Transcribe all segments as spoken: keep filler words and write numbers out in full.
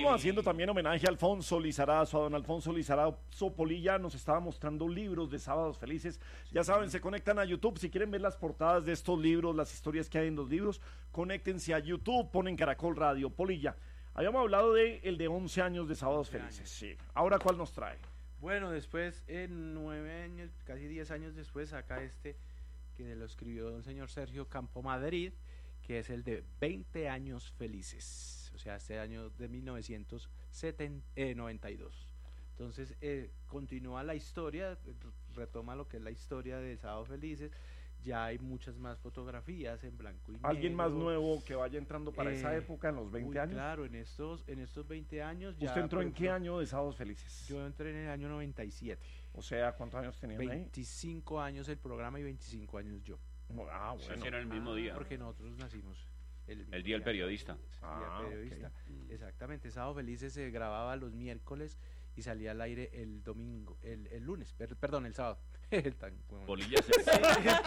Estamos haciendo también homenaje a Alfonso Lizarazo, a don Alfonso Lizarazo Polilla. Nos estaba mostrando libros de Sábados Felices. Ya saben, se conectan a YouTube. Si quieren ver las portadas de estos libros, las historias que hay en los libros, conéctense a YouTube, ponen Caracol Radio, Polilla. Habíamos hablado de el de once años de Sábados Felices. Sí. Ahora, ¿cuál nos trae? Bueno, después, en nueve años, casi diez años después, acá este, que lo escribió el señor Sergio Campo Madrid, que es el de veinte años felices. O sea, este año de mil novecientos noventa y dos. Entonces, eh, continúa la historia, retoma lo que es la historia de Sábados Felices. Ya hay muchas más fotografías en blanco y negro. ¿Alguien más nuevo que vaya entrando para eh, esa época, en los veinte uy, años? Claro, en estos, en estos veinte años ya... ¿Usted entró en ejemplo, qué año de Sábados Felices? Yo entré en el año noventa y siete. O sea, ¿cuántos años tenían ahí? veinticinco años el programa y veinticinco años yo. Ah, bueno. Ese era el mismo día. Porque nosotros nacimos... El, el día del periodista. Ah, día periodista. Okay. Exactamente, Sábado Felices se grababa los miércoles y salía al aire el domingo, el, el lunes, per, perdón, el sábado. El tan, bueno. Polilla se... Sí,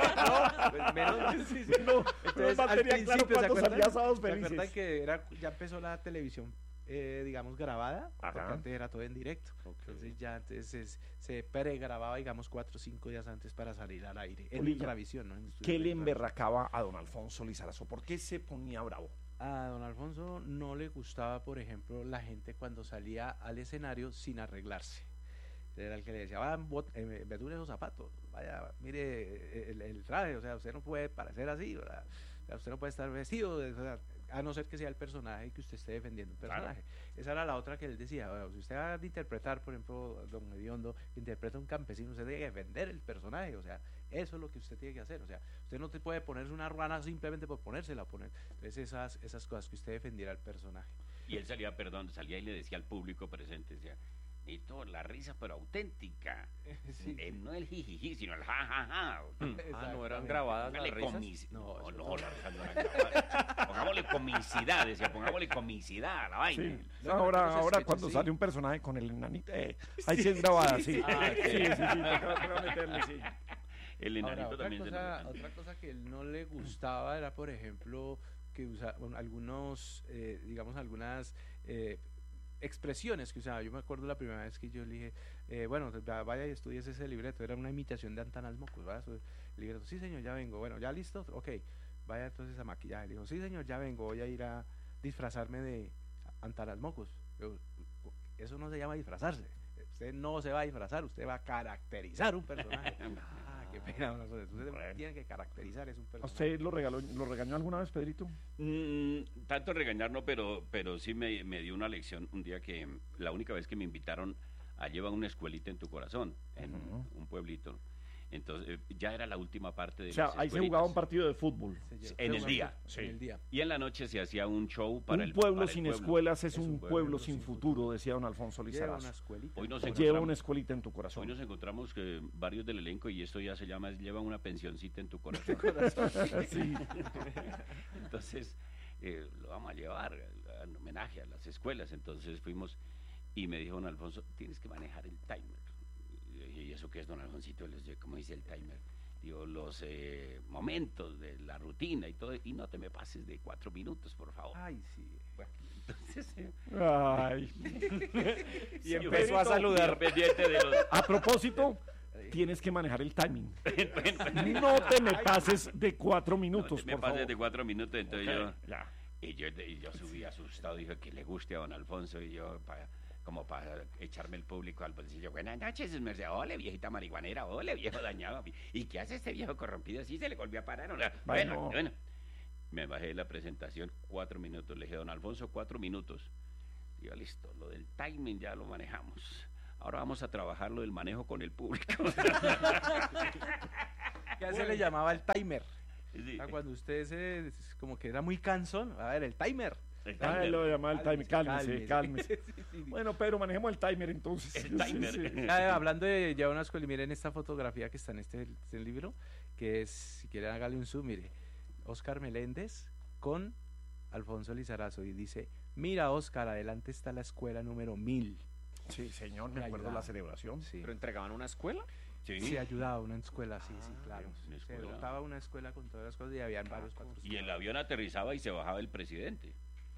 no, pues menos, sí, sí, no. Entonces, no al principio, claro, ¿se salía Sábados Felices? ¿Se acuerdan que era, ya empezó la televisión, eh, digamos, grabada? Ajá. Porque antes era todo en directo. Okay. Entonces ya antes se, se pregrababa, digamos, cuatro o cinco días antes para salir al aire. En Ultravisión, ¿no? En ¿Qué le emberracaba a don Alfonso Lizarazo? ¿Por qué se ponía bravo? A don Alfonso no le gustaba, por ejemplo, la gente cuando salía al escenario sin arreglarse. Era el que le decía, vaya, eh, betune esos zapatos, vaya, mire el, el traje, o sea, usted no puede parecer así, ¿verdad? O sea, usted no puede estar vestido, de, o sea, a no ser que sea el personaje que usted esté defendiendo, el personaje. Claro. Esa era la otra que él decía, bueno, si usted va a interpretar, por ejemplo, don Hediondo, que interpreta a un campesino, usted tiene que defender el personaje, o sea, eso es lo que usted tiene que hacer, o sea, usted no te puede ponerse una ruana simplemente por ponérsela, poner, entonces esas, esas cosas que usted defendiera al personaje. Y él salía, perdón, salía y le decía al público presente, decía, necesito la risa pero auténtica, sí. eh, no el jijiji, sino el jajaja. Ah, no eran grabadas las risas. Comis... No, no, no, las risas no eran grabadas. Pongámosle comicidad, decía, pongámosle comicidad a la vaina. Sí. No, ahora, ahora cuando sí. sale un personaje con el enanito, eh, ahí sí es grabada, sí. Ah, sí, sí, sí, toca meterle, sí. El enanito ahora, también otra cosa, se otra cosa que él no le gustaba era, por ejemplo, que usa bueno, algunos, eh, digamos, algunas eh, expresiones que usaba. Yo me acuerdo la primera vez que yo le dije, eh, bueno, vaya y estudies ese libreto, era una imitación de Antanas Mocos, ¿verdad? El libreto, sí señor, ya vengo, bueno, ¿ya listo? Ok, vaya entonces a maquillaje. Le dijo, sí señor, ya vengo, voy a ir a disfrazarme de Antanas Mocos. Yo, eso no se llama disfrazarse, usted no se va a disfrazar, usted va a caracterizar un personaje. Ah, qué pena, usted bueno. tiene que caracterizar es un personaje. ¿A usted lo regaló, lo regañó alguna vez, Pedrito? Mm, tanto regañar no, pero, pero sí me, me dio una lección un día que, la única vez que me invitaron a llevar una escuelita en tu corazón, en uh-huh. un pueblito. Entonces, ya era la última parte de O sea, ahí se jugaba un partido de fútbol. En el día. Sí. En el día. Y en la noche se hacía un show para un el pueblo para sin el pueblo. escuelas es, es un pueblo, pueblo sin futuro, futuro, decía don Alfonso Lizarazo. Hoy nos Lleva una escuelita en tu corazón. Hoy nos encontramos que varios del elenco, y esto ya se llama, lleva una pensioncita en tu corazón. Sí. Entonces, eh, lo vamos a llevar en homenaje a las escuelas. Entonces fuimos y me dijo don Alfonso, tienes que manejar el timer. ¿Y eso qué es, don Alfoncito? Les dije, ¿cómo dice el timer? Digo, los eh, momentos de la rutina y todo, y no te me pases de cuatro minutos, por favor. Ay, sí. Bueno, entonces... Eh, Ay. Y empezó a saludar. Pendiente de los... A propósito, tienes que manejar el timing. No te me pases de cuatro minutos, no te me por pases favor. de cuatro minutos, entonces okay, yo... Ya. Y yo, y yo subí asustado, dije que le guste a don Alfonso, y yo... Pa, como para echarme el público al bolsillo. Buenas noches, merced. Ole, viejita marihuanera. Ole, viejo dañado. ¿Y qué hace este viejo corrompido? Sí, se le volvió a parar. Bueno, bueno, bueno. Me bajé de la presentación, cuatro minutos. Le dije, don Alfonso, cuatro minutos. Digo, listo, lo del timing ya lo manejamos. Ahora vamos a trabajar lo del manejo con el público. Ya se le llamaba el timer. Sí. O sea, cuando usted se, como que era muy cansón, a ver, el timer. Ah, lo llamaba el timer, cálmese, cálmese. Sí, sí, sí. Bueno, Pedro, manejemos el timer entonces. El timer. Sí, sí. Ah, hablando de ya una escuela, miren esta fotografía que está en este, este libro, que es, si quieren hágale un zoom, mire, Oscar Meléndez con Alfonso Lizarazo, y dice, mira Oscar, adelante está la escuela número mil. Sí, señor, me acuerdo de la celebración. Sí. ¿Pero entregaban una escuela? Sí, sí, ayudaba a una escuela, sí, sí, claro. Una se dotaba una escuela con todas las cosas y habían varios patrocinios. Y el avión aterrizaba y se bajaba el presidente.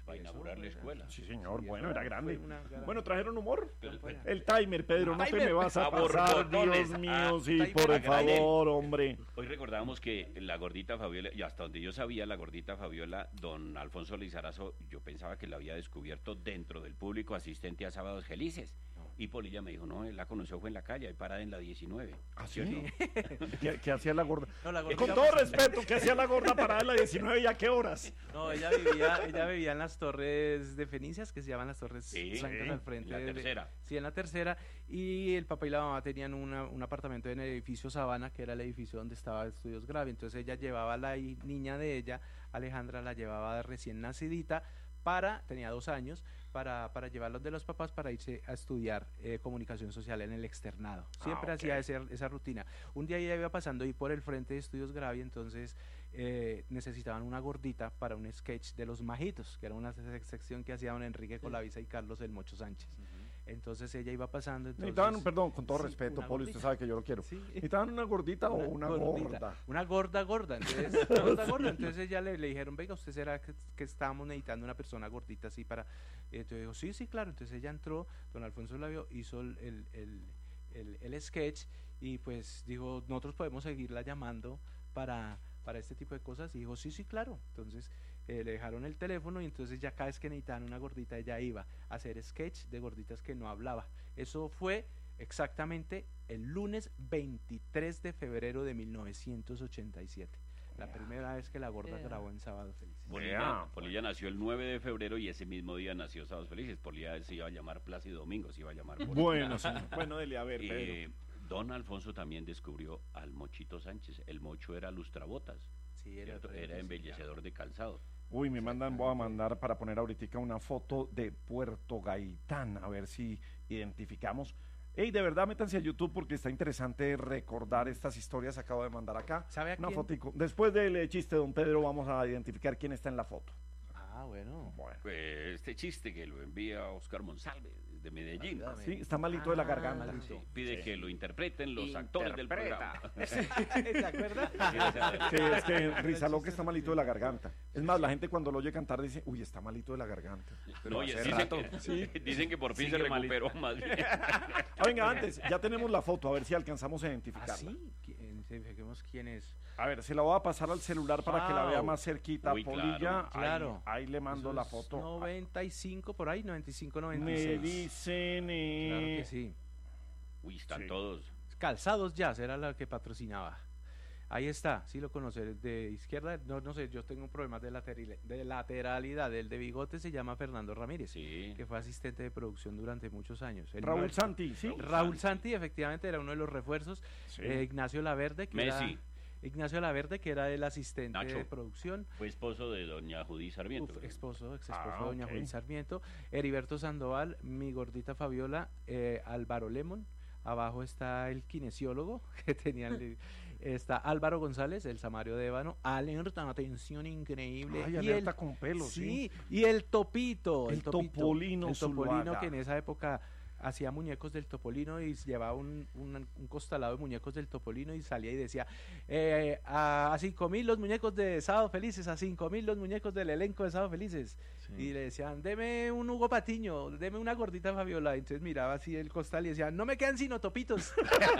Para Eso, inaugurar la pues, escuela. Sí, señor, Sí, bueno, eso era grande. fue una gran- Bueno, ¿trajeron humor? Pero, pero, El timer, Pedro, no te Timer. me vas a A pasar, borbotones. Dios mío, Ah, sí, timer por a el granel. favor, hombre. hoy recordábamos que la gordita Fabiola, y hasta donde yo sabía, la gordita Fabiola, don Alfonso Lizarazo, yo pensaba que la había descubierto dentro del público asistente a Sábados Felices. Y Polilla me dijo, no, él la conoció fue en la calle, ahí parada en la diecinueve. ¿Ah, sí? ¿Qué, qué hacía la gorda? No, la Con gordita- todo respeto, ¿qué hacía la gorda parada en la diecinueve y a qué horas? No, ella vivía, ella vivía en las torres de Fenicias, que se llaman las torres Sí, blancas sí, al frente. en la de- de- tercera. sí, en la tercera. Y el papá y la mamá tenían una- un apartamento en el edificio Sabana, que era el edificio donde estaba Estudios Grave. Entonces ella llevaba a la hi- niña de ella, Alejandra, la llevaba de recién nacidita, para, tenía dos años, para, para llevarlos de los papás para irse a estudiar eh, comunicación social en el externado. Siempre Ah, ok. hacía ese- esa rutina. Un día ella iba pasando ahí por el frente de Estudios Gravi, entonces eh, necesitaban una gordita para un sketch de los majitos, que era una sec- sección que hacían Enrique Colavisa y Carlos el Mocho Sánchez. Entonces ella iba pasando. Entonces, Necesitaban, perdón, con todo sí, respeto, una Poli, usted gordita. sabe que yo lo quiero. Sí. ¿Necesitaban una gordita o una gordita, gorda? Una gorda gorda. Entonces, una gorda gorda. Entonces ella le, le dijeron, venga, ¿usted será que, que estábamos necesitando una persona gordita así para...? Y entonces dijo, sí, sí, claro. Entonces ella entró, don Alfonso la vio, hizo el, el, el, el- el sketch y pues dijo, nosotros podemos seguirla llamando para, para este tipo de cosas. Y dijo, sí, sí, claro. Entonces eh, le dejaron el teléfono y entonces ya cada vez que necesitaban una gordita, ella iba a hacer sketch de gorditas que no hablaba. Eso fue exactamente el lunes veintitrés de febrero de mil novecientos ochenta y siete. La primera vez que la gorda Yeah. grabó en Sábado Feliz. Polilla, Vea, Polilla nació el nueve de febrero y ese mismo día nació Sábados Felices. Polilla se iba a llamar Plácido Domingo, se iba a llamar Polilla. Bueno, señor. Bueno, dele a ver, Pedro. Eh, don Alfonso también descubrió al Mochito Sánchez. El Mocho era lustrabotas, Sí, era, ¿cierto? Era embellecedor de calzado. Uy, me mandan, voy a mandar para poner ahorita una foto de Puerto Gaitán, a ver si identificamos. Ey, de verdad, métanse a YouTube porque está interesante recordar estas historias. Acabo de mandar acá ¿Sabe a una quién? fotico. Después del eh, chiste, don Pedro, vamos a identificar quién está en la foto. Ah, bueno. Bueno. Pues, este chiste que lo envía Oscar Monsalve, de Medellín. Ayúdame. Sí, está malito de la Ah, garganta. malito. Sí, pide que lo interpreten los actores del Interpreta. programa. ¿Se acuerda? Sí, o sea, Sí, es que Rizaloque está malito de la garganta. Es más, la gente cuando lo oye cantar dice, uy, está malito de la garganta. no, y hace dicen, rato. que, dicen que por fin Sigue se recuperó más bien. Ah, venga, antes, ya tenemos la foto, a ver si alcanzamos a ¿Ah, identificarla. sí? ¿Quién, verifiquemos quién es? A ver, se la voy a pasar al celular para que la vea Wow. más cerquita, Uy, Polilla. claro, Ahí- claro. Ahí, le mando Eso la es foto. noventa y cinco por ahí, noventa y cinco, noventa y Me seis. dicen... eh, Claro que sí. Uy, están Sí. todos. Calzados Jazz era la que patrocinaba. Ahí está, sí lo conoce, de izquierda, no, no sé, yo tengo problemas de, laterali- de lateralidad, el de bigote se llama Fernando Ramírez, Sí. que fue asistente de producción durante muchos años. Él Raúl no es- Santi, ¿sí? Raúl Santi, efectivamente, era uno de los refuerzos. Sí. Eh, Ignacio Laverde, que Messi. era... Ignacio Laverde, que era el asistente Nacho. de producción. Fue esposo de doña Judy Sarmiento. Uf, creo. esposo, ex esposo Ah, de doña ok. Judy Sarmiento, Heriberto Sandoval, mi gordita Fabiola, eh, Álvaro Lemon, abajo está el kinesiólogo que tenían, le- está Álvaro González, el Samario de Ébano, alerta, atención increíble, Ay, y alerta el, con pelo, sí. sí, y el Topito, El Topito, Topolino el Topolino Zuluaga. que en esa época hacía muñecos del Topolino y llevaba un, un, un costalado de muñecos del Topolino y salía y decía, eh, a, a cinco mil los muñecos de Sábado Felices, a cinco mil los muñecos del elenco de Sábado Felices. Y le decían, deme un Hugo Patiño, deme una gordita Fabiola. Entonces miraba así el costal y decía, no me quedan sino topitos.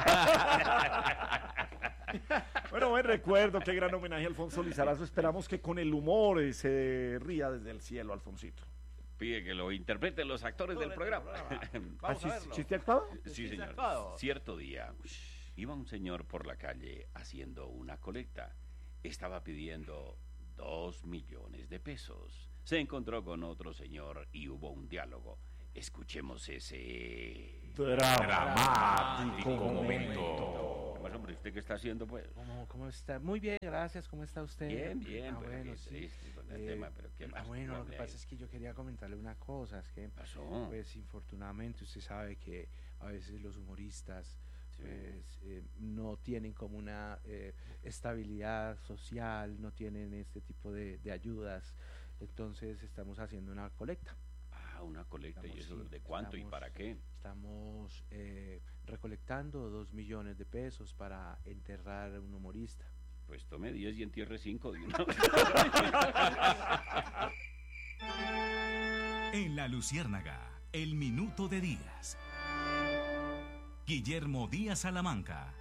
Bueno, buen recuerdo, qué gran homenaje a Alfonso Lizarazo. Esperamos que con el humor eh, se ría desde el cielo, Alfonsito. Pide que lo interpreten los actores del programa. Ah, ¿sí- ¿Chiste actuado? Sí, señor. actuado. Cierto día, iba un señor por la calle haciendo una colecta. Estaba pidiendo dos millones de pesos. Se encontró con otro señor y hubo un diálogo. Escuchemos ese... Dramático momento. Más hombre, ¿usted qué está haciendo, pues? ¿Cómo, cómo está? Muy bien, gracias. ¿Cómo está usted? Bien, bien. Ah, pues, bueno, aquí sí. triste con el Eh, tema, pero ¿qué ah, más? bueno, lo ¿Cómo que le pasa ha es que yo quería comentarle una cosa, es que ido? Pasó. pues infortunadamente usted sabe que a veces los humoristas Sí. pues eh, no tienen como una eh, estabilidad social, no tienen este tipo de, de ayudas, entonces estamos haciendo una colecta. Ah, una colecta. ¿Y Estamos, eso sí, de cuánto y estamos- para qué? Estamos eh, recolectando dos millones de pesos para enterrar a un humorista. Pues tome diez y entierre cinco de una vez. En La Luciérnaga, el minuto de Díaz. Guillermo Díaz Salamanca.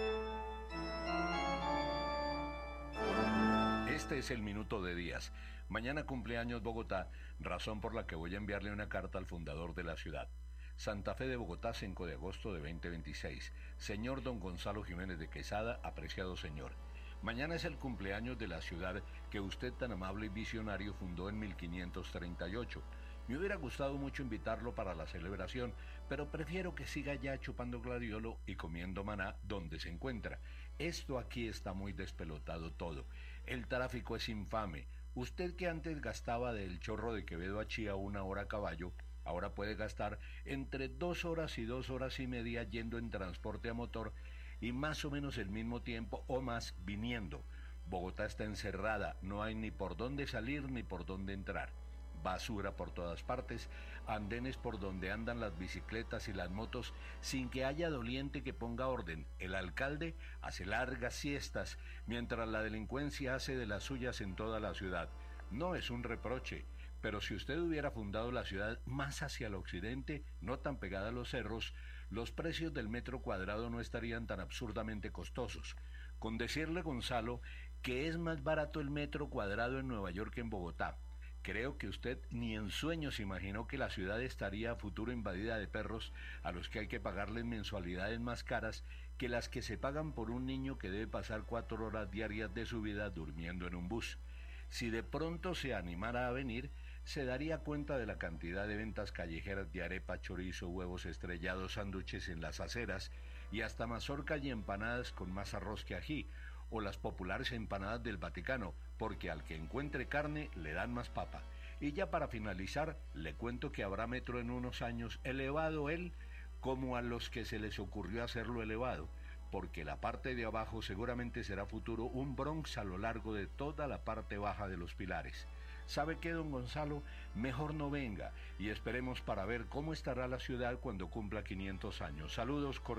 Este es el minuto de Díaz. Mañana cumpleaños Bogotá, razón por la que voy a enviarle una carta al fundador de la ciudad. Santa Fe de Bogotá, cinco de agosto de veinte veintiséis. Señor don Gonzalo Jiménez de Quesada, apreciado señor. Mañana es el cumpleaños de la ciudad que usted tan amable y visionario fundó en mil quinientos treinta y ocho. Me hubiera gustado mucho invitarlo para la celebración, pero prefiero que siga ya chupando gladiolo y comiendo maná donde se encuentra. Esto aquí está muy despelotado todo. El tráfico es infame. Usted que antes gastaba del Chorro de Quevedo a Chía una hora a caballo, ahora puede gastar entre dos horas y dos horas y media yendo en transporte a motor y más o menos el mismo tiempo o más viniendo. Bogotá está encerrada, no hay ni por dónde salir ni por dónde entrar. Basura por todas partes, andenes por donde andan las bicicletas y las motos sin que haya doliente que ponga orden. El alcalde hace largas siestas mientras la delincuencia hace de las suyas en toda la ciudad. No es un reproche, pero si usted hubiera fundado la ciudad más hacia el occidente, no tan pegada a los cerros, los precios del metro cuadrado no estarían tan absurdamente costosos. Con decirle, Gonzalo, que es más barato el metro cuadrado en Nueva York que en Bogotá. Creo que usted ni en sueños imaginó que la ciudad estaría a futuro invadida de perros a los que hay que pagarles mensualidades más caras que las que se pagan por un niño que debe pasar cuatro horas diarias de su vida durmiendo en un bus. Si de pronto se animara a venir, se daría cuenta de la cantidad de ventas callejeras de arepa, chorizo, huevos estrellados, sándwiches en las aceras y hasta mazorca y empanadas con más arroz que ají, o las populares empanadas del Vaticano, porque al que encuentre carne le dan más papa. Y ya para finalizar, le cuento que habrá metro en unos años, elevado él como a los que se les ocurrió hacerlo elevado, porque la parte de abajo seguramente será futuro un Bronx a lo largo de toda la parte baja de los pilares. ¿Sabe qué, don Gonzalo? Mejor no venga y esperemos para ver cómo estará la ciudad cuando cumpla quinientos años. Saludos cordiales.